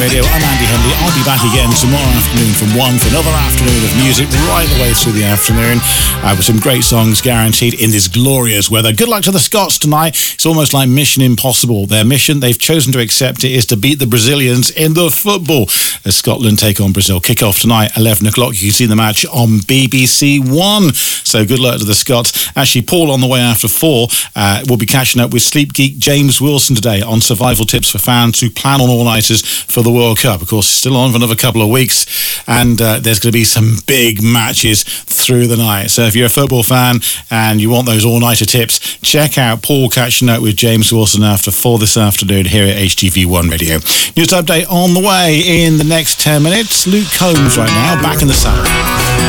Radio. I'm Andy Henley. I'll be back again tomorrow afternoon from 1 for another afternoon of music right the way through the afternoon with some great songs guaranteed in this glorious weather. Good luck to the Scots tonight. It's almost like Mission Impossible. Their mission, they've chosen to accept it, is to beat the Brazilians in the football as Scotland take on Brazil. Kick-off tonight, 11 o'clock. You can see the match on BBC One. So good luck to the Scots. Actually, Paul on the way after 4 will be catching up with sleep geek James Wilson today on survival tips for fans who plan on all-nighters for the World Cup. Of course, still on for another couple of weeks, and there's going to be some big matches through the night. So if you're a football fan and you want those all-nighter tips, check out Paul catching up with James Wilson after 4 this afternoon here at HTV1 Radio. News update on the way in the next 10 minutes. Luke Combs right now, back in the saddle.